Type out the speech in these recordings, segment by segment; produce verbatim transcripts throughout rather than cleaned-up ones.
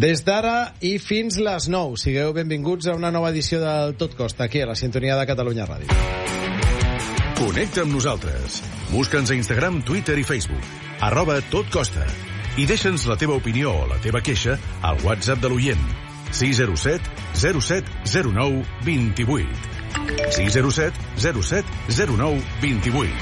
Des d'ara i fins les nou. Sigueu benvinguts a una nova edició del Tot Costa, aquí a la sintonia de Catalunya Ràdio. Connecta amb nosaltres. Busca'ns a Instagram, Twitter i Facebook. Arroba Tot Costa. I deixa'ns la teva opinió o la teva queixa al WhatsApp de l'oient. sis zero set zero set zero nou dos vuit. sis zero set zero set zero nou dos vuit.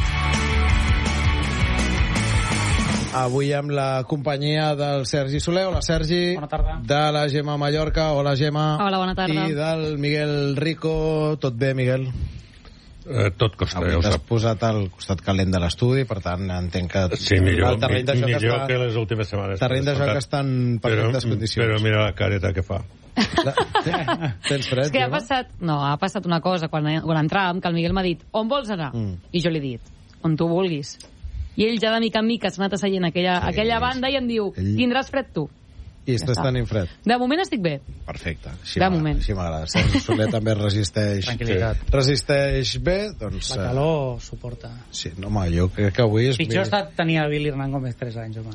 Avui amb la companyia del Sergi Soler. Hola, Sergi. Bona tarda. De la Gemma Mallorca. Hola, Gemma. Hola, bona tarda. I del Miguel Rico. Tot bé, Miguel? Eh, tot costa, Avui ja ho t'has sap. posat al costat calent de l'estudi, per tant, entenc que... Sí, millor, el terreny de joc millor està, que les últimes setmanes. terreny de joc està en perfectes però, condicions. Però mira la careta que fa. Tens fred, És que ha Gemma? passat, no, ha passat una cosa quan, quan entràvem, que el Miguel m'ha dit on vols anar? Mm. I jo li he dit on tu vulguis. I ell ja de mica en mica s'ha anat asseient a aquella, Sí, aquella banda i em diu, ell- tindràs fred tu. I estàs Ja està. tenint fred. De moment estic bé. Perfecte. Així De m'agrada, moment. Així m'agrada. Sergi Soler també resisteix... Tranquil·litat. Resisteix bé, doncs... La calor suporta. eh, Sí, no, home, jo crec que avui és... Pitjor ha estat tenir a Billy Hernán Gómez tres anys, home.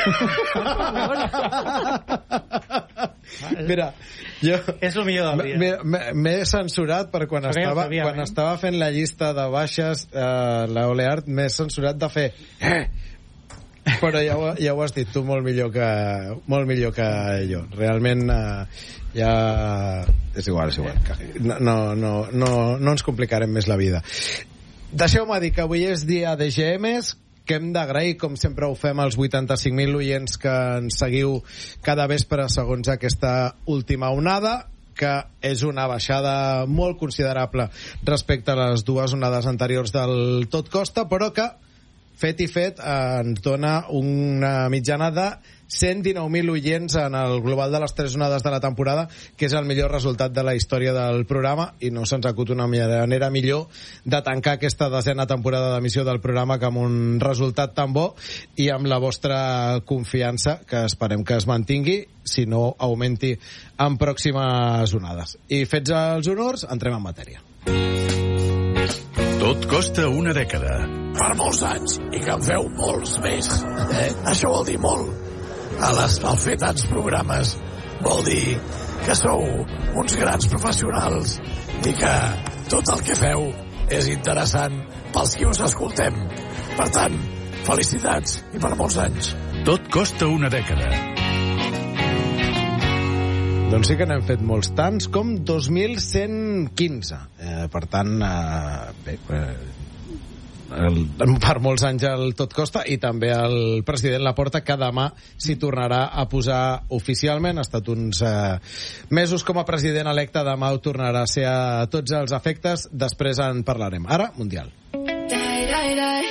Mira, jo... És el millor del dia. m'he- m'he- M'he censurat per quan, Això que ja ho estava, sabíem, quan eh? estava fent la llista de baixes, eh, la Oleart, m'he censurat de fer... Eh! Però ja ho, ja ho has dit tu molt millor que, molt millor que jo. Realment, eh, ja... És igual, és igual. No, no, no, no, no ens complicarem més la vida. Deixeu-me dir que avui és dia de G Ms, que hem d'agrair, com sempre ho fem, als vuitanta-cinc mil oients que ens seguiu cada vespre segons aquesta última onada, que és una baixada molt considerable respecte a les dues onades anteriors del Tot Costa, però que, fet i fet, eh, ens dona una mitjana de cent dinou mil oients en el global de les tres onades de la temporada, que és el millor resultat de la història del programa, i no se'ns acut una manera millor de tancar aquesta desena temporada d'emissió del programa que amb un resultat tan bo i amb la vostra confiança, que esperem que es mantingui, si no augmenti en pròximes onades. I fets els honors, entrem en matèria. Tot costa una dècada. Per molts anys, i que en feu molts més. Eh? Això vol dir molt. A les, al fer tants programes vol dir que sou uns grans professionals i que tot el que feu és interessant pels qui us escoltem. Per tant, felicitats i per molts anys. Tot costa una dècada. Doncs sí que n'hem fet molts, tants com dos mil cent quinze. Eh, per tant, eh, bé, eh, el, per molts anys el Tot Costa, i també el president Laporta, que demà s'hi tornarà a posar oficialment. Ha estat uns eh, mesos com a president electe, demà ho tornarà a ser a tots els efectes, després en parlarem. Ara, Mundial. Die, die, die.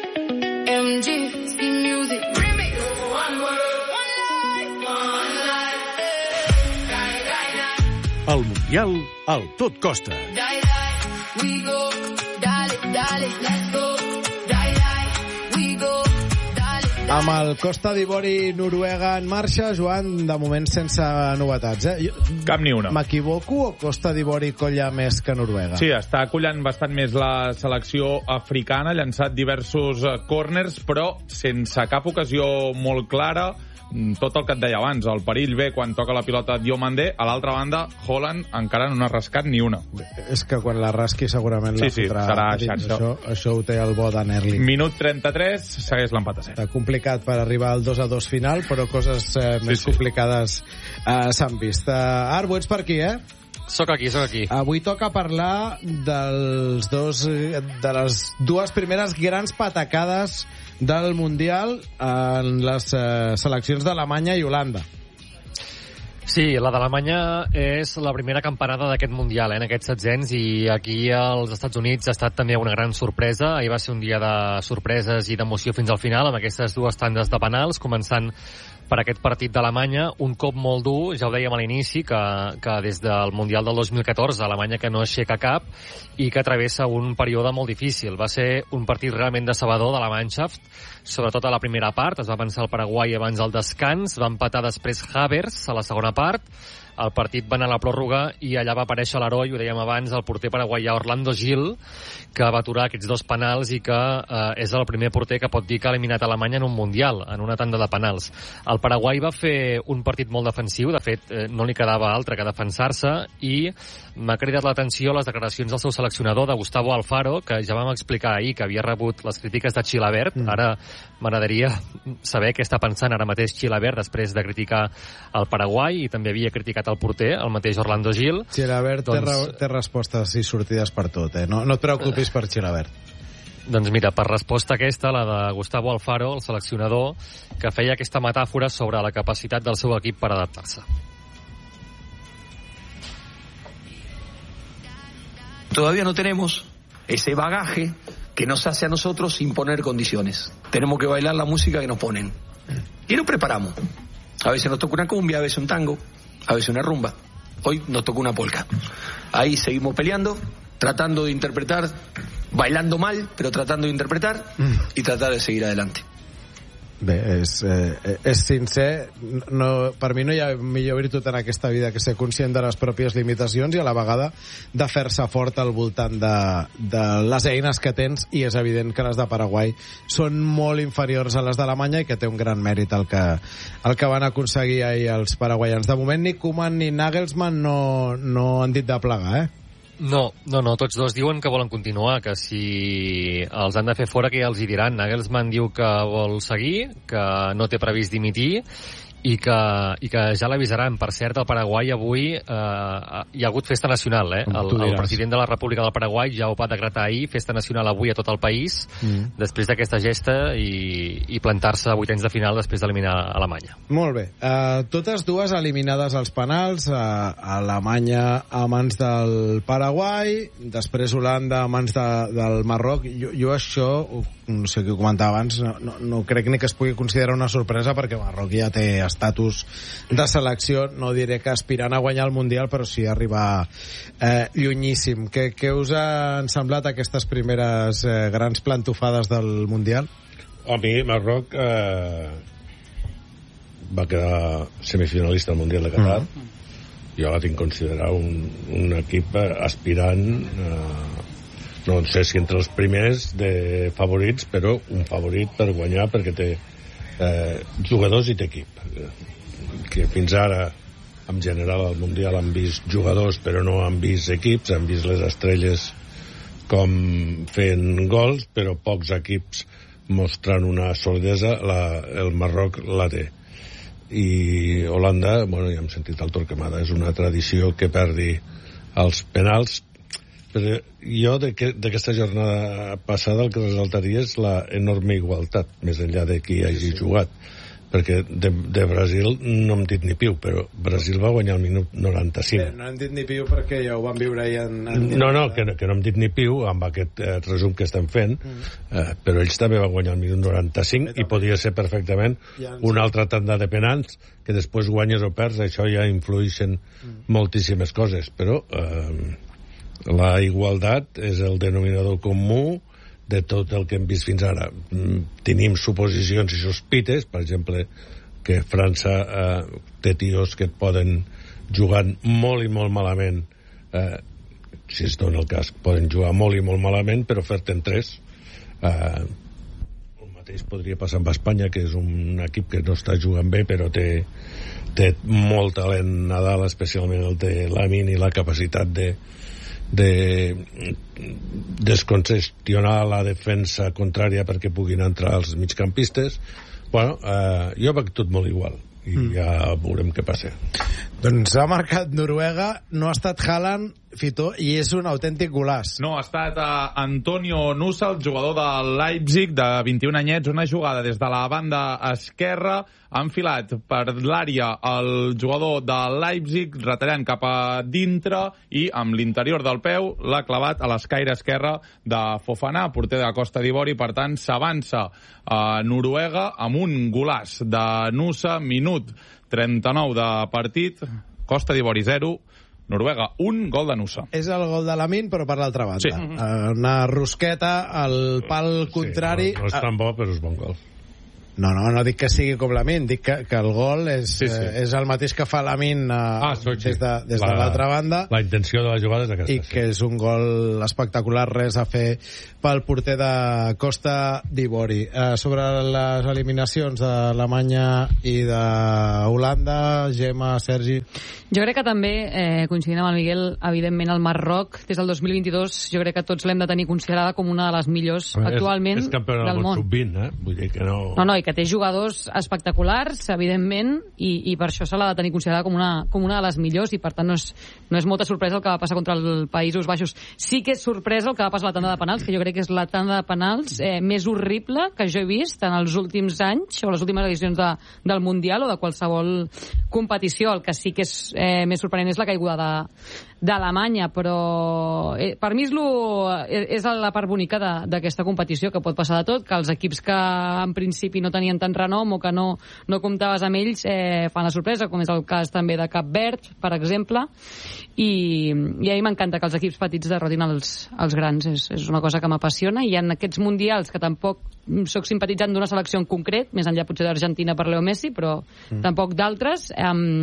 M G, C Music. Remix. One world, one life, one life. Die, die, die. El Mundial, al Tot Costa. Die, die. We go. Dale, dale, let's go. Die, die. We go. Dale, dale. Amb el Costa d'Ivori Noruega en marxa, Joan, de moment sense novetats, eh? Jo- Cap ni una. M'equivoco o Costa d'Ivori colla més que Noruega? Sí, està collant bastant més la selecció africana, ha llançat diversos eh, corners, però sense cap ocasió molt clara. Mm, Tot el que et deia abans, el perill ve quan toca la pilota Diomandé, a l'altra banda, Holland encara no n'ha rascat ni una. És que quan la rasqui segurament la Sí, sí, fotrà serà a dins. xarxa. Això, això ho té el bo d'en Erling. Minut trenta-tres, segueix l'empat a zero. Està complicat per arribar al dos a dos final, però coses eh, més sí. complicades eh, s'han vist. Uh, Arbo, ets per aquí, eh? Soc aquí, soc aquí. Avui toca parlar dels dos, eh, de les dues primeres grans patacades del Mundial en les eh, seleccions d'Alemanya i Holanda. Sí, la d'Alemanya és la primera campanada d'aquest Mundial, eh, en aquests setzents, i aquí als Estats Units ha estat també una gran sorpresa. Ahir va ser un dia de sorpreses i d'emoció fins al final, amb aquestes dues tandes de penals, començant per aquest partit d'Alemanya, un cop molt dur, ja ho dèiem a l'inici, que, que des del Mundial del dos mil catorze, Alemanya que no aixeca cap i que travessa un període molt difícil. Va ser un partit realment decebedor de la Mannschaft, sobretot a la primera part. Es va pensar el Paraguai abans del descans, va empatar després Havertz a la segona part, el partit va anar a la pròrroga i allà va aparèixer l'heroi, ho dèiem abans, el porter paraguaià Orlando Gil, que va aturar aquests dos penals i que eh, és el primer porter que pot dir que ha eliminat Alemanya en un Mundial, en una tanda de penals. El Paraguai va fer un partit molt defensiu, de fet eh, no li quedava altre que defensar-se, i m'ha cridat l'atenció les declaracions del seu seleccionador, de Gustavo Alfaro, que ja vam explicar ahir que havia rebut les crítiques de Chilavert. Mm. Ara m'agradaria saber què està pensant ara mateix Chilavert després de criticar el Paraguai, i també havia criticat el porter, el mateix Orlando Gil. Chilavert doncs... té, re té respostes i sortides per tot, eh? No, no et preocupis per Chilavert. Doncs mira, per resposta aquesta, la de Gustavo Alfaro, el seleccionador, que feia aquesta metàfora sobre la capacitat del seu equip per adaptar-se. Todavía no tenemos ese bagaje que nos hace a nosotros imponer condiciones. Tenemos que bailar la música que nos ponen. Y nos preparamos. A veces nos toca una cumbia, a veces un tango, a veces una rumba. Hoy nos toca una polka. Ahí seguimos peleando, tratando de interpretar, bailando mal, pero tratando de interpretar y tratar de seguir adelante. Bé, és, eh, és sincer. No, per mi no hi ha millor virtut en aquesta vida que ser conscient de les pròpies limitacions i a la vegada de fer-se fort al voltant de, de les eines que tens, i és evident que les de Paraguai són molt inferiors a les d'Alemanya i que té un gran mèrit el que, el que van aconseguir ahir els paraguaians. De moment ni Koeman ni Nagelsmann no, no han dit de plegar, eh? No, no, no, tots dos diuen que volen continuar, que si els han de fer fora que ja els hi diran. Nagelsmann diu que vol seguir, que no té previst dimitir, i que, i que ja l'avisaran. Per cert, al Paraguai avui eh, hi ha hagut festa nacional, eh? El, el president de la República del Paraguai ja ho va decretar ahir, festa nacional avui a tot el país, mm. després d'aquesta gesta, i, i plantar-se a vuitens de final després d'eliminar Alemanya. Molt bé. Uh, totes dues eliminades als penals, uh, Alemanya a mans del Paraguai, després Holanda a mans de, del Marroc. Jo, jo això, no sé qui ho comentava abans, no, no, no crec ni que es pugui considerar una sorpresa, perquè Marroc ja té estatus de selecció, no diré que aspirant a guanyar el Mundial, però sí arribar eh, llunyíssim. Què, què us han semblat aquestes primeres eh, grans plantofades del Mundial? A mi, Marroc eh, va quedar semifinalista al Mundial de Qatar. Mm. Jo la tinc considerat un, un equip aspirant, eh, no sé si entre els primers de favorits, però un favorit per guanyar, perquè té Eh, jugadors i té equip, que fins ara en general al Mundial han vist jugadors però no han vist equips, han vist les estrelles com fent gols, però pocs equips mostrant una solidesa. La, el Marroc la té, i Holanda, bueno, ja hem sentit el Torquemada, és una tradició que perdi els penals. Però jo d'aquesta jornada passada el que resaltaria és la enorme igualtat, més enllà de qui hagi jugat, perquè de, de Brasil no hem dit ni piu, però Brasil va guanyar al minut noranta-cinc. Bé, no hem dit ni piu perquè ja ho vam viure ahir en... en no, no, que, que no hem dit ni piu amb aquest eh, resum que estem fent, mm. eh, però ells també van guanyar al minut noranta-cinc, i podia ser perfectament ja una altra tanda de penals, que després guanyes o perds, això ja influeixen mm. moltíssimes coses, però... Eh, la igualtat és el denominador comú de tot el que hem vist fins ara. Tenim suposicions i sospites, per exemple, que França eh, té tios que et poden jugar molt i molt malament, eh, si es dona el cas, poden jugar molt i molt malament, però fer-te'n tres. Eh, el mateix podria passar amb Espanya, que és un equip que no està jugant bé, però té, té molt talent a dalt, especialment el de Lamine, i la capacitat de de descongestionar la defensa contrària perquè puguin entrar els migcampistes. Bueno, eh, jo veig tot molt igual, i mm. ja veurem què passa. Doncs ha marcat Noruega, no ha estat Haaland, Fitó, i és un autèntic golaç. No, ha estat uh, Antonio Nusa, el jugador del Leipzig, de vint-i-un anyets, una jugada des de la banda esquerra, ha enfilat per l'àrea el jugador del Leipzig, retallant cap a dintre, i amb l'interior del peu l'ha clavat a l'escaire esquerra de Fofana, porter de la Costa d'Ivori. Per tant, s'avança a Noruega amb un golaç de Nusa, minut trenta-nou de partit, Costa d'Ivori zero, Noruega un, gol de Nusa. És el gol de Lamine, però per l'altra banda. Sí. Uh, una rosqueta al pal contrari. Sí, no, no és tan bo, però és bon gol. No, no, no dic que sigui com Lamine, dic que, que el gol és, sí, sí. Eh, és el mateix que fa Lamine eh, ah, des de, des de l'altra banda. La intenció de la jugada és aquesta. I que és un gol espectacular, res a fer pel porter de Costa d'Ivori. Eh, sobre les eliminacions d'Alemanya i d'Holanda, Gemma, Sergi... Jo crec que també, eh, coincidint amb el Miguel, evidentment el Marroc, des del dos mil vint-i-dos, jo crec que tots l'hem de tenir considerada com una de les millors veure, actualment és, és campiona del món. sub vint, eh? Vull dir que no... No, no, i que té jugadors espectaculars, evidentment, i, i per això se l'ha de tenir considerada com una, com una de les millors, i per tant no és, no és molta sorpresa el que va passar contra els Països Baixos. Sí que és sorpresa el que va passar a la tanda de penals, que jo crec que és la tanda de penals eh, més horrible que jo he vist en els últims anys, o les últimes edicions de, del Mundial o de qualsevol competició. El que sí que és eh, més sorprenent és la caiguda de, d'Alemanya, però eh, per mi és, lo, és la part bonica d'aquesta competició, que pot passar de tot, que els equips que en principi no tenien tant renom o que no, no comptaves amb ells eh, fan la sorpresa, com és el cas també de Cap Verd, per exemple, i, i a mi m'encanta que els equips petits derrotin els, els grans, és, és una cosa que m'apassiona, i en aquests mundials que tampoc soc simpatitzant d'una selecció en concret, més enllà potser d'Argentina per Leo Messi, però mm. tampoc d'altres,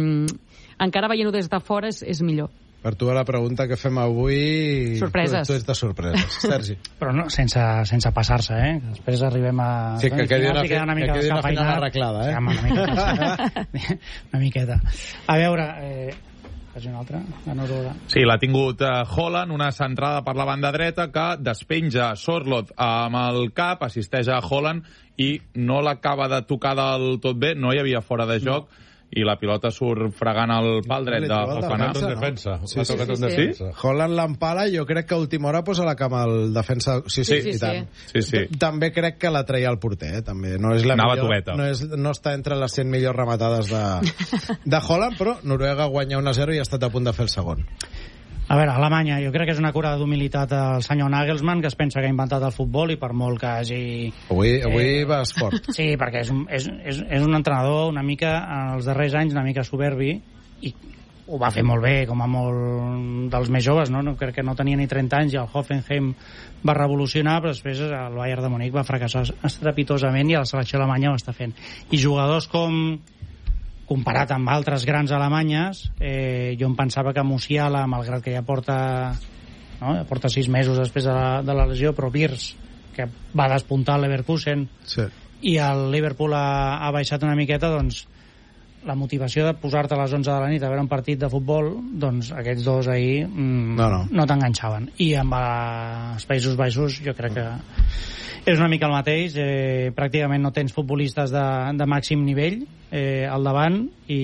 eh, encara veient-ho des de fora és, és millor. Per tu, a la pregunta que fem avui... Sorpreses. Tu, tu ets de sorpreses. Sergi. Però no, sense, sense passar-se, eh? Després arribem a... Sí, que quedi una, una, mica que quedi una final arreglada, eh? Sí, home, una, miqueta, una miqueta. A veure... Eh, faci una altra, la Noruega. Sí, l'ha tingut uh, Haaland, una centrada per la banda dreta que despenja Sorloth amb el cap, assisteix a Haaland i no l'acaba de tocar del tot bé, no hi havia fora de joc, mm. i la pilota surt fregant el pal dret de Fofana. Defensa, no? defensa. Sí, sí, sí, sí, sí. Holland l'empala i jo crec que a última hora posa la cama al defensa. Sí, sí, sí, sí, i tant. Sí, sí. També crec que la treia el porter, eh? També. No és la Anava millor, tubeta. no, és, no està entre les cent millors rematades de, de Holland, però Noruega guanya un a zero i ha estat a punt de fer el segon. A veure, Alemanya, jo crec que és una cura d'humilitat al senyor Nagelsmann, que es pensa que ha inventat el futbol, i per molt que hagi... Avui, avui eh, vas fort. Sí, perquè és un, és, és, és un entrenador una mica, en els darrers anys, una mica soberbi, i ho va fer molt bé, com a molt dels més joves, no? no crec que no tenia ni trenta anys, i el Hoffenheim va revolucionar, però després el Bayern de Múnich va fracassar estrepitosament, i a la selecció alemanya ho està fent. I jugadors com... comparat amb altres grans alemanyes, eh, jo em pensava que Musiala, malgrat que ja porta no? ja porta sis mesos després de la, de la lesió, però Wirtz, que va despuntar el Leverkusen, sí. i el Liverpool ha, ha baixat una miqueta, doncs la motivació de posar-te a les onze de la nit a veure un partit de futbol, doncs aquests dos ahir mm, no, no. no t'enganxaven. I amb els Països Baixos jo crec que és una mica el mateix, eh, pràcticament no tens futbolistes de, de màxim nivell eh, al davant,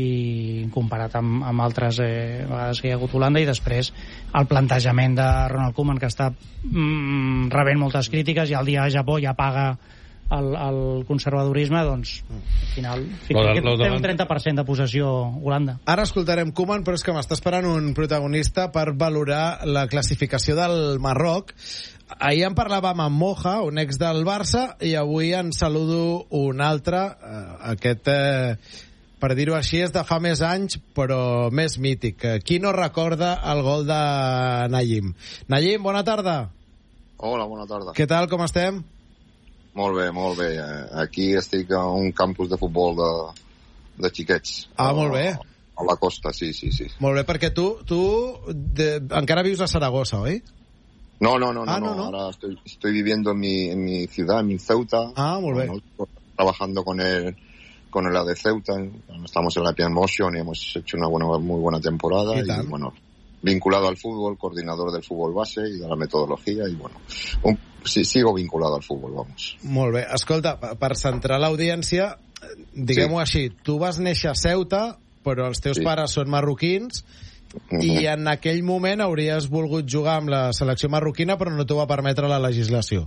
i comparat amb, amb altres eh, vegades que hi ha hagut Holanda, i després el plantejament de Ronald Koeman, que està mm, rebent moltes crítiques, i el dia de Japó ja paga el, el conservadorisme, doncs al final fica, que té un trenta per cent de possessió Holanda. Ara escoltarem Koeman, però és que m'està esperant un protagonista per valorar la classificació del Marroc. Ahir en parlàvem amb Moja, un ex del Barça, i avui en saludo un altre, aquest, eh, per dir-ho així, és de fa més anys, però més mític. Qui no recorda el gol de Nayim? Nayim, bona tarda. Hola, bona tarda. Què tal, com estem? Molt bé, molt bé. Aquí estic a un campus de futbol de, de xiquets. Ah, a, molt bé. A la costa, sí, sí, sí. Molt bé, perquè tu, tu de, encara vius a Saragossa, oi? No, no, no, ah, no, no, no. Ahora estoy, estoy viviendo en mi, en mi ciudad, en mi Ceuta. Ah, muy bien. Bueno, trabajando con el, con el A D Ceuta. Estamos en la P M Motion y hemos hecho una buena, muy buena temporada. Y, y bueno, vinculado al fútbol, coordinador del fútbol base y de la metodología. Y bueno, un, sí, sigo vinculado al fútbol, vamos. Molt bé. Escolta, per centrar l'audiència, diguem-ho sí. així, tu vas néixer a Ceuta, però els teus sí. pares són marroquins, Uh-huh. i en aquell moment hauries volgut jugar amb la selecció marroquina, però no t'ho va permetre la legislació.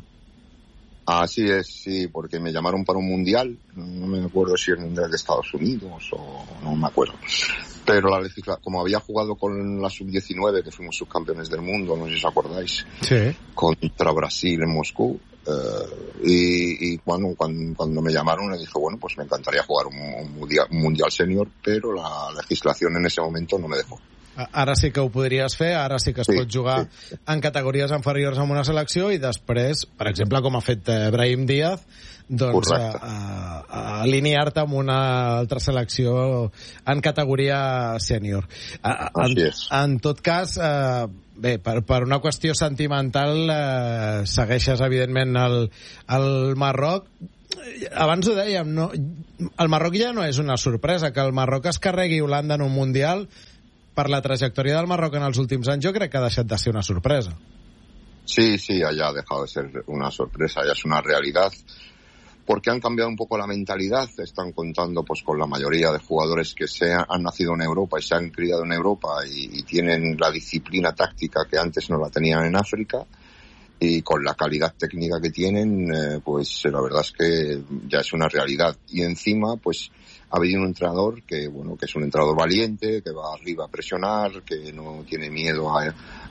Así es, sí, porque me llamaron para un mundial, no me acuerdo si era el mundial de Estados Unidos o no me acuerdo, pero la legislación, como había jugado con la sub diecinueve, que fuimos subcampeones del mundo, no sé si os acordáis, sí. contra Brasil en Moscú, eh, y, y bueno, cuando, cuando me llamaron le dije, bueno, pues me encantaría jugar un, un, mundial, un mundial senior, pero la legislación en ese momento no me dejó. ara sí que ho podries fer, ara sí que es sí, pot jugar sí. en categories inferiors amb una selecció i després, per exemple, com ha fet Brahim Díaz, doncs a, a, a alinear-te amb una altra selecció en categoria sènior. En, en tot cas, eh, bé, per, per una qüestió sentimental eh, segueixes evidentment el, el Marroc. Abans ho dèiem, no? El Marroc ja no és una sorpresa. Que el Marroc es carregui Holanda en un Mundial, per la trajectòria del Marroc en els últims anys, jo crec que ha deixat de ser una sorpresa. Sí, sí, ya ha dejado de ser una sorpresa, ya es una realidad, porque han cambiado un poco la mentalidad. Están contando pues con la mayoría de jugadores que se han, han nacido en Europa y se han criado en Europa y, y tienen la disciplina táctica que antes no la tenían en África. Y con la calidad técnica que tienen, eh, pues la verdad es que ya es una realidad. Y encima, pues ha habido un entrenador que, bueno, que es un entrenador valiente, que va arriba a presionar, que no tiene miedo a,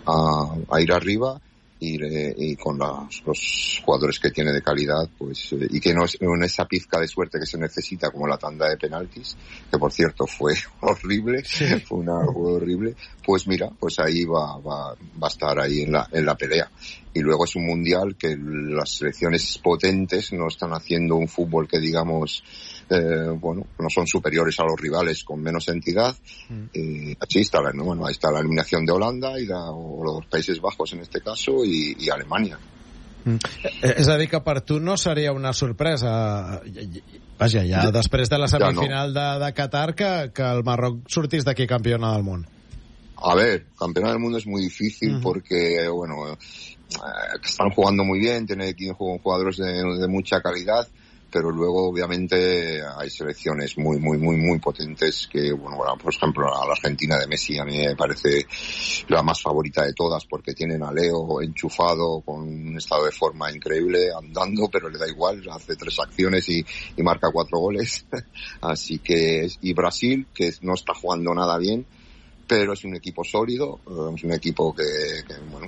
a, a ir arriba. Y, y con los, los jugadores que tiene de calidad, pues eh, y que no es en esa pizca de suerte que se necesita, como la tanda de penaltis, que por cierto fue horrible, sí. fue una fue horrible, pues mira, pues ahí va, va, va a estar ahí en la, en la pelea. Y luego es un mundial que las selecciones potentes no están haciendo un fútbol que digamos Eh, bueno, no son superiores a los rivales con menos entidad. Mm. Eh, así está la, ¿no? Bueno, ahí está la eliminación de Holanda y la, o los Países Bajos en este caso y, y Alemanya. Mm. És a dir, que per tu no seria una sorpresa, vaja, ja després de la semifinal ja no. de, de Qatar, que, que el Marroc sortís d'aquí campiona del món? A ver, campeona del mundo es muy difícil uh-huh. porque, bueno, eh, están jugando muy bien, tienen aquí jugadores de, de mucha calidad, pero luego obviamente hay selecciones muy muy muy muy potentes que, bueno, bueno, por ejemplo a la Argentina de Messi a mí me parece la más favorita de todas porque tienen a Leo enchufado con un estado de forma increíble andando, pero le da igual, hace tres acciones y, y marca cuatro goles. Así que, y Brasil, que no está jugando nada bien, pero es un equipo sólido, es un equipo que, que bueno,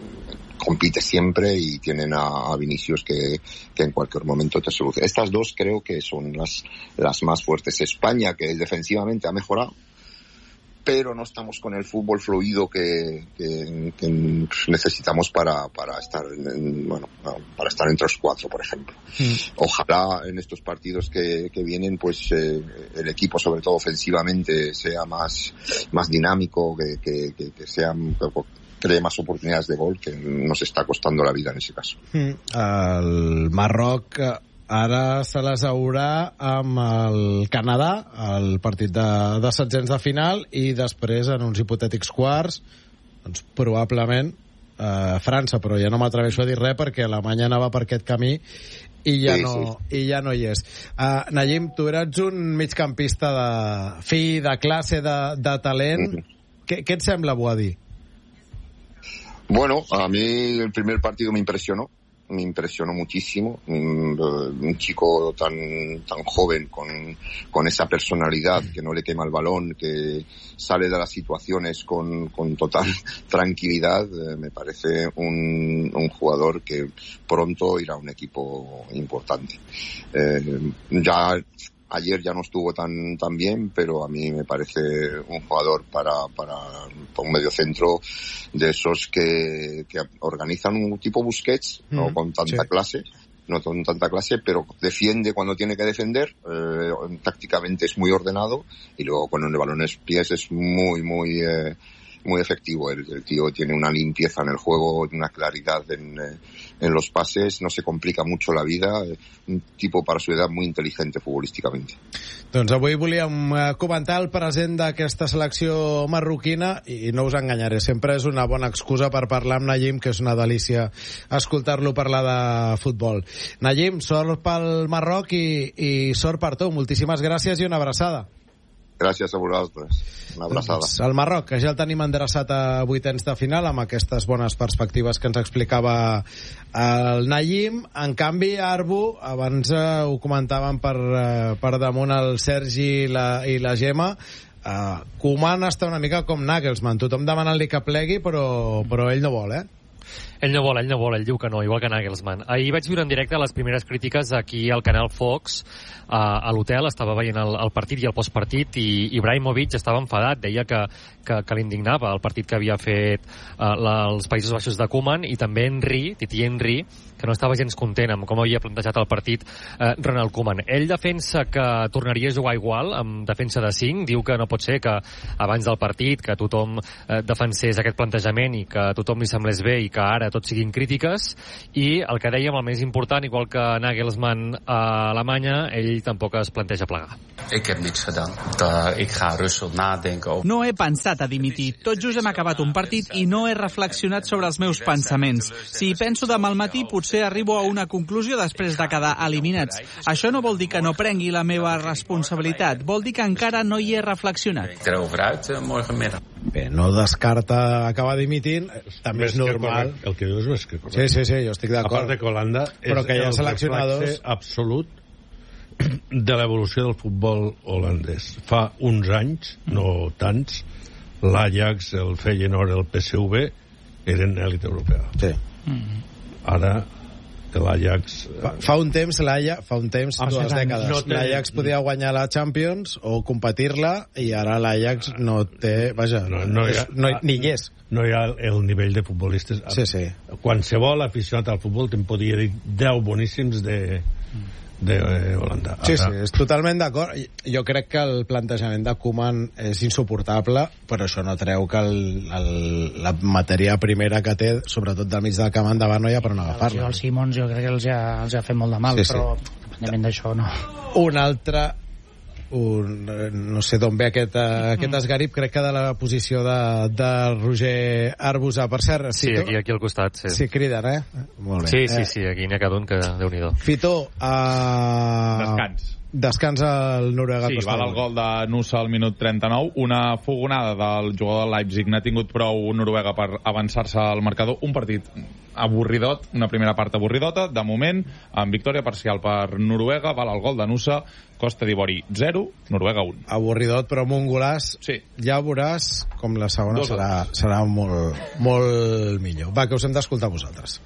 compite siempre y tienen a, a Vinicius que, que en cualquier momento te soluciona. Estas dos creo que son las, las más fuertes. España, que defensivamente ha mejorado, pero no estamos con el fútbol fluido que, que, que necesitamos para, para estar en, bueno, para estar entre los cuatro, por ejemplo. Mm. Ojalá en estos partidos que, que vienen, pues eh, el equipo, sobre todo ofensivamente, sea más, más dinámico, que, que, que, que sea, que cree más oportunidades de gol, que nos está costando la vida en ese caso. Mm. El Marroc ara se les haurà amb el Canadà, el partit de, de setzents de final, i després en uns hipotètics quarts, doncs probablement eh, França, però ja no m'atreveixo a dir res perquè Alemanya anava per aquest camí i ja, sí, no, sí. i ja no hi és. Uh, Naïm, tu eres un migcampista de fi, de classe, de, de talent. Mm-hmm. ¿Qué, ¿Qué et sembla, Boadí? Bueno, a mí el primer partido me impresionó. Me impresionó muchísimo, un, un chico tan tan joven con, con esa personalidad que no le quema el balón, que sale de las situaciones con, con total tranquilidad. Eh, me parece un, un jugador que pronto irá a un equipo importante. Eh, ya ayer ya no estuvo tan tan bien, pero a mí me parece un jugador para para, para un mediocentro de esos que, que organizan un tipo Busquets, mm, no con tanta sí. clase, no con tanta clase, pero defiende cuando tiene que defender, eh, tácticamente es muy ordenado y luego con el balón en los pies es muy muy eh, muy efectivo. El, el tío tiene una limpieza en el juego, una claridad en, en los pases, no se complica mucho la vida, un tipo para su edad muy inteligente futbolísticamente. Doncs avui volíem comentar el present d'aquesta selecció marroquina i no us enganyaré, sempre és una bona excusa per parlar amb Naïm, que és una delícia escoltar-lo parlar de futbol. Naïm, sort pel Marroc i, i sort per tu. Moltíssimes gràcies i una abraçada. Gràcies a vosaltres. Una abraçada. Doncs el Marroc, que ja el tenim endreçat a vuitens de final amb aquestes bones perspectives que ens explicava el Naïm. En canvi, Arbu, abans eh, ho comentàvem per, eh, per damunt el Sergi i la, i la Gemma, eh, Koeman està una mica com Nagelsmann, tothom demanant-li que plegui, però, però ell no vol, eh? Ell no vol, ell no vol, ell diu que no, igual que Nagelsmann. Ahir vaig viure en directe les primeres crítiques aquí al canal Fox, a, a l'hotel, estava veient el, el partit i el postpartit, i Ibrahimovic estava enfadat, deia que, que, que l'indignava el partit que havia fet uh, la, els Països Baixos de Koeman, i també Henry, Titi Henry, que no estava gens content amb com havia plantejat el partit eh, Ronald Koeman. Ell defensa que tornaria a jugar igual, amb defensa de cinc, diu que no pot ser que abans del partit que tothom eh, defensés aquest plantejament i que a tothom li semblés bé i que ara tot siguin crítiques, i el que dèiem, el més important, igual que Nagelsmann a Alemanya, ell tampoc es planteja plegar. No he pensat a dimitir. Tot just hem acabat un partit i no he reflexionat sobre els meus pensaments. Si penso demà al matí, potser arribo a una conclusió després de quedar eliminats. Això no vol dir que no prengui la meva responsabilitat, vol dir que encara no hi he reflexionat. Bé, no descarta acabar dimitint, també és normal. El que dius és que correcte. Sí, sí, sí, jo estic d'acord. A part de que Holanda però que hi ha és seleccionadors... el reflexe absolut de l'evolució del futbol holandès. Fa uns anys, no tants, l'Ajax, el Feyenoord, el P S V eren èlit europea. Sí. Ara l'Ajax... Fa, fa un temps, l'Ajax, fa un temps, ah, dues dècades, no té... l'Ajax podia guanyar la Champions o competir-la, i ara l'Ajax no té... Vaja, no, no hi ha, no, ni hi és. No hi ha el nivell de futbolistes. Sí, sí. Qualsevol aficionat al futbol te'n podria dir deu boníssims de... de Holanda. Sí, sí, és totalment d'acord. Jo crec que el plantejament de Koeman és insuportable, però això no treu que el, el, la matèria primera que té, sobretot del mig del camp endavant, no hi ha per on agafar-la. El Simons jo crec que els ha, els ha fet molt de mal, sí, sí. Però independentment d'això no. Un altre... Un, no sé d'on ve aquest, uh, aquest esgarip, crec que de la posició de, de Roger Arbusa. Per cert, sí, Fito, aquí, aquí al costat, sí. Sí, criden, eh? Molt bé. Sí, sí, sí, aquí n'hi ha cada un que Déu-n'hi-do. Fito, uh... descans. Descansa el Noruega. Sí, val el gol de Nusa al minut trenta-nou. Una fogonada del jugador del Leipzig. N'ha tingut prou Noruega per avançar-se al marcador. Un partit avorridot, una primera part avorridota, de moment, amb victòria parcial per Noruega. Val el gol de Nusa. Costa d'Ivori zero, Noruega un. Avorridot, però amb un golaç. Sí. Ja veuràs com la segona serà, serà molt, molt millor. Va, que us hem d'escoltar vosaltres.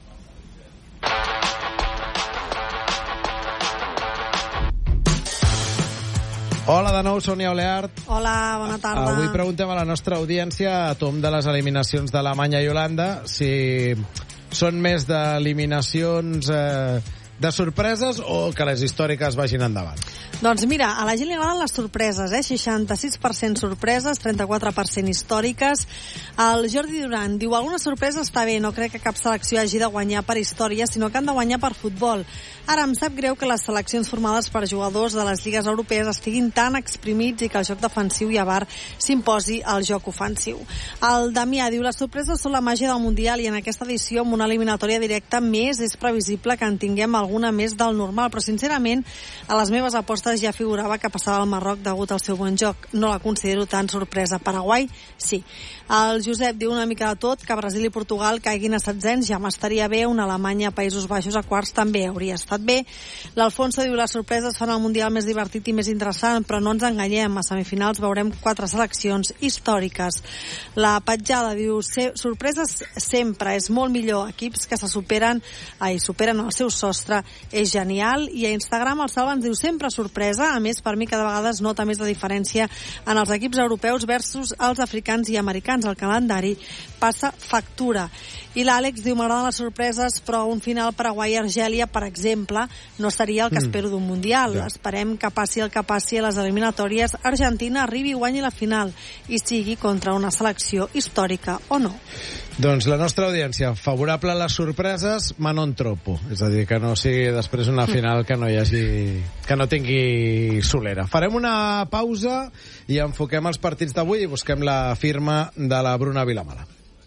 Hola de nou, Sònia Oleart. Hola, bona tarda. Avui preguntem a la nostra audiència, a tom de les eliminacions d'Alemanya i Holanda, si són més d'eliminacions eh, de sorpreses o que les històriques vagin endavant. Doncs mira, a la gent li agraden les sorpreses, eh? seixanta-sis per cent sorpreses, trenta-quatre per cent històriques. El Jordi Duran diu, alguna sorpresa està bé, no crec que cap selecció hagi de guanyar per història, sinó que han de guanyar per futbol. Ara em sap greu que les seleccions formades per jugadors de les lligues europees estiguin tan exprimits i que el joc defensiu i a bar s'imposi al joc ofensiu. El Damià diu, les sorpreses són la màgia del Mundial i en aquesta edició amb una eliminatòria directa més és previsible que en tinguem alguna més del normal, però sincerament a les meves apostes ja figurava que passava al Marroc degut al seu bon joc. No la considero tan sorpresa. Paraguai, sí. El Josep diu una mica de tot, que Brasil i Portugal caiguin a setzents, ja m'estaria bé, una Alemanya, Països Baixos a quarts també hauria estat bé. L'Alfonso diu, les sorpreses fan el Mundial més divertit i més interessant, però no ens enganyem, a semifinals veurem quatre seleccions històriques. La Petjada diu, sorpreses sempre, és molt millor, equips que se superen, ai, superen el seu sostre, és genial. I a Instagram el Salva ens diu, sempre sorpresa, a més per mi cada vegada es nota més la diferència en els equips europeus versus els africans i americans. El calendari passa factura. I l'Àlex diu, m'agraden les sorpreses, però un final Paraguai-Argèlia, per exemple, no seria el que espero d'un Mundial. Ja. Esperem que passi el que passi a les eliminatòries, Argentina arribi i guanyi la final, i sigui contra una selecció històrica o no. Doncs la nostra audiència, favorable a les sorpreses, ma non troppo. És a dir, que no sigui després una final que no hi hagi... que no tingui solera. Farem una pausa i enfoquem els partits d'avui i busquem la firma de la Bruna Vilamala.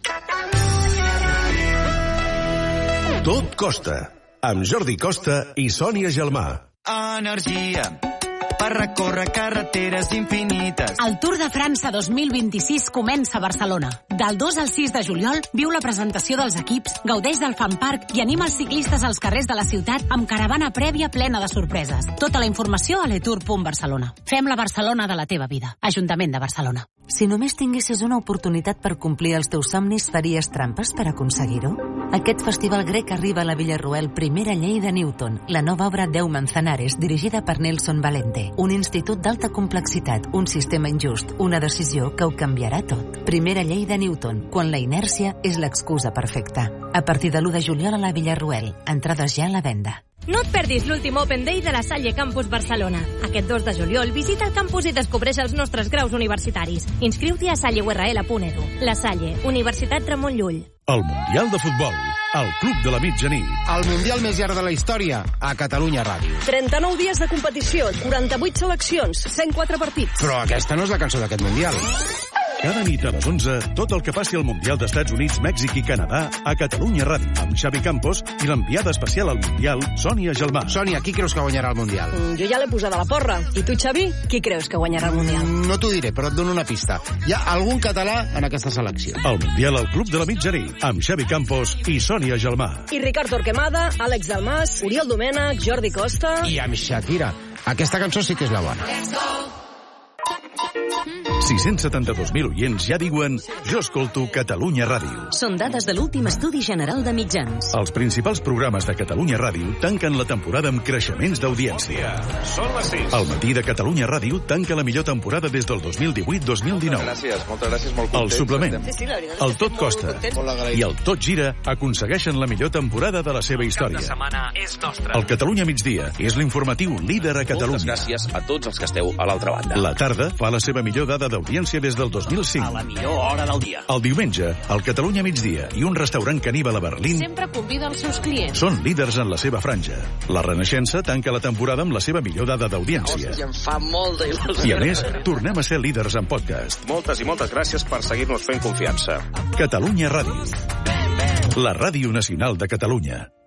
Tot costa, amb Jordi Costa i Sònia Gelmà. Energia per recórrer carreteres infinites. El Tour de França dos mil vint-i-sis comença a Barcelona. Del dos al sis de juliol viu la presentació dels equips, gaudeix del Fan Park i anima els ciclistes als carrers de la ciutat amb caravana prèvia plena de sorpreses. Tota la informació a letour punt barcelona. Fem la Barcelona de la teva vida. Ajuntament de Barcelona. Si només tinguessis una oportunitat per complir els teus somnis, faries trampes per aconseguir-ho? Aquest festival grec arriba a la Villarroel Primera Llei de Newton, la nova obra Deu Manzanares, dirigida per Nelson Valente. Un institut d'alta complexitat, un sistema injust, una decisió que ho canviarà tot. Primera Llei de Newton, quan la inèrcia és l'excusa perfecta. A partir de l'u de juliol a la Villarroel. Entrades ja a la venda. No et perdis l'últim Open Day de la Salle Campus Barcelona. Aquest dos de juliol visita el campus i descobreix els nostres graus universitaris. Inscriu-t'hi a salle u erra ele punt edu. La Salle, Universitat Ramon Llull. El Mundial de Futbol, al Club de la Mitjanit. El Mundial més llarg de la història, a Catalunya Ràdio. trenta-nou dies de competició, quaranta-vuit seleccions, cent quatre partits. Però aquesta no és la cançó d'aquest Mundial. Cada nit a les onze, tot el que passi al Mundial d'Estats Units, Mèxic i Canadà a Catalunya Ràdio, amb Xavi Campos i l'enviada especial al Mundial, Sònia Gelmà. Sònia, qui creus que guanyarà el Mundial? Mm, jo ja l'he posada a la porra. I tu, Xavi, qui creus que guanyarà el Mundial? Mm, no t'ho diré, però et dono una pista. Hi ha algun català en aquesta selecció. El Mundial al Club de la Mitjanit, amb Xavi Campos i Sònia Gelmà. I Ricard Torquemada, Àlex Dalmas, Oriol Domènech, Jordi Costa... I amb Shakira. Aquesta cançó sí que és la bona. sis-cents setanta-dos mil oients ja diuen jo escolto Catalunya Ràdio. Són dades de l'últim estudi general de mitjans. Els principals programes de Catalunya Ràdio tanquen la temporada amb creixements d'audiència. Són les sis. El matí de Catalunya Ràdio tanca la millor temporada des del dos mil divuit dos mil dinou. Moltes gràcies, moltes gràcies, molt El contents. suplement, Sí, sí, la veritat el Tot Costa i el Tot Gira aconsegueixen la millor temporada de la seva història. El cap de setmana és nostre. El Catalunya Migdia és l'informatiu líder a Catalunya. Moltes gràcies a tots els que esteu a l'altra banda. La tarda fa la seva millor dada d'audiència des del dos mil cinc. A la millor hora del dia. El diumenge, el Catalunya Migdia i un restaurant caníbal a Berlín Sempre convida els seus clients. són líders en la seva franja. La Renaixença tanca la temporada amb la seva millor dada d'audiència. Hòstia, em fa molta il·lusió. I a més, tornem a ser líders en podcast. Moltes i moltes gràcies per seguir-nos fent confiança. Catalunya Ràdio. La ràdio nacional de Catalunya.